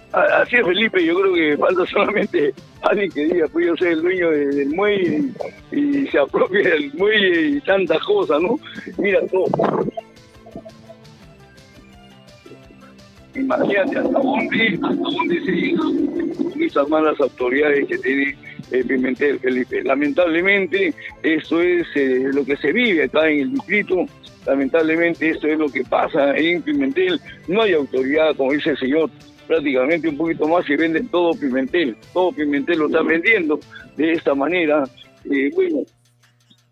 Así es, Felipe, yo creo que falta solamente alguien que diga, pues yo soy el dueño del muelle y se apropia del muelle y tantas cosas, ¿no? Mira, imagínate hasta dónde se llega con esas malas autoridades que tiene Pimentel, Felipe. Lamentablemente, esto es lo que se vive acá en el distrito. Lamentablemente, esto es lo que pasa en Pimentel. No hay autoridad, como dice el señor, prácticamente un poquito más y venden todo Pimentel lo están vendiendo de esta manera. Bueno,